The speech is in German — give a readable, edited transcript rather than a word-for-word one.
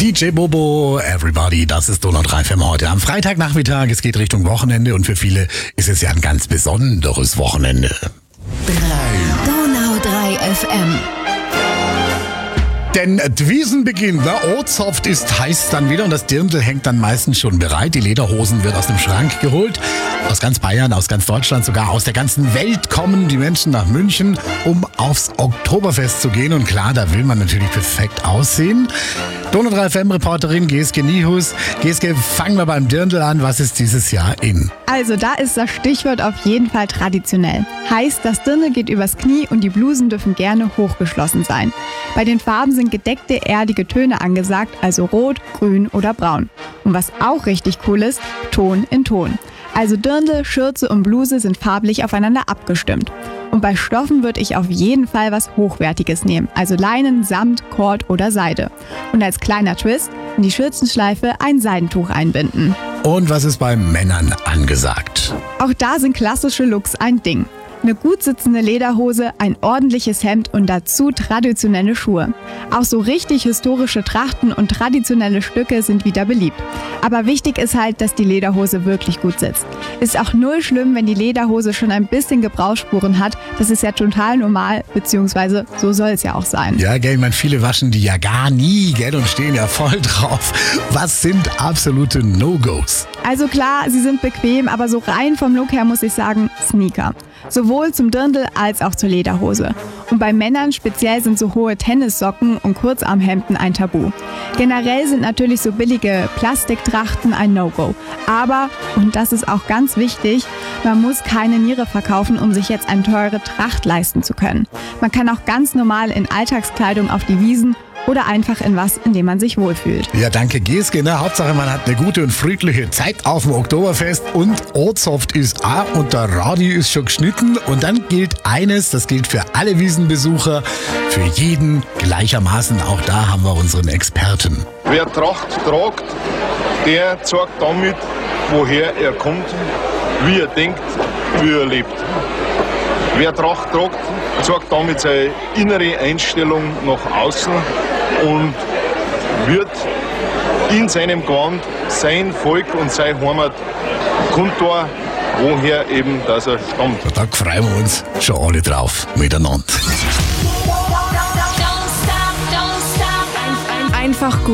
DJ Bobo, Everybody, das ist Donau 3 FM heute am Freitagnachmittag. Es geht Richtung Wochenende und für viele ist es ja ein ganz besonderes Wochenende. Donau 3 FM. Denn die Wiesen beginnt, der Ortssaft ist heiß dann wieder und das Dirndl hängt dann meistens schon bereit. Die Lederhosen wird aus dem Schrank geholt. Aus ganz Bayern, aus ganz Deutschland, sogar aus der ganzen Welt kommen die Menschen nach München, um aufs Oktoberfest zu gehen. Und klar, da will man natürlich perfekt aussehen. Donau 3 FM-Reporterin Geske Niehus. Geske, fangen wir beim Dirndl an. Was ist dieses Jahr in? Also da ist das Stichwort auf jeden Fall traditionell. Heißt, das Dirndl geht übers Knie und die Blusen dürfen gerne hochgeschlossen sein. Bei den Farben sind gedeckte, erdige Töne angesagt, also rot, grün oder braun. Und was auch richtig cool ist, Ton in Ton. Also Dirndl, Schürze und Bluse sind farblich aufeinander abgestimmt. Und bei Stoffen würde ich auf jeden Fall was Hochwertiges nehmen, also Leinen, Samt, Kord oder Seide. Und als kleiner Twist in die Schürzenschleife ein Seidentuch einbinden. Und was ist bei Männern angesagt? Auch da sind klassische Looks ein Ding. Eine gut sitzende Lederhose, ein ordentliches Hemd und dazu traditionelle Schuhe. Auch so richtig historische Trachten und traditionelle Stücke sind wieder beliebt. Aber wichtig ist halt, dass die Lederhose wirklich gut sitzt. Ist auch null schlimm, wenn die Lederhose schon ein bisschen Gebrauchsspuren hat. Das ist ja total normal, beziehungsweise so soll es ja auch sein. Ja, gell, ich meine, viele waschen die ja gar nie, gell, und stehen ja voll drauf. Was sind absolute No-Gos? Also klar, sie sind bequem, aber so rein vom Look her muss ich sagen, Sneaker. Sowohl zum Dirndl als auch zur Lederhose. Und bei Männern speziell sind so hohe Tennissocken und Kurzarmhemden ein Tabu. Generell sind natürlich so billige Plastiktrachten ein No-Go. Aber, und das ist auch ganz wichtig, man muss keine Niere verkaufen, um sich jetzt eine teure Tracht leisten zu können. Man kann auch ganz normal in Alltagskleidung auf die Wiesen oder einfach in was, in dem man sich wohlfühlt. Ja, danke Geske. Ne? Hauptsache, man hat eine gute und friedliche Zeit auf dem Oktoberfest und Ortssaft ist auch und der Radio ist schon geschnitten. Und dann gilt eines, das gilt für alle Wiesenbesucher, für jeden gleichermaßen. Auch da haben wir unseren Experten. Wer Tracht tragt, der zeigt damit, woher er kommt, wie er denkt, wie er lebt. Wer Tracht tragt, zeigt damit seine innere Einstellung nach außen und wird in seinem Gewand sein Volk und seine Heimat kundtun, woher eben das er stammt. Da freuen wir uns schon alle drauf miteinander. Einfach gut.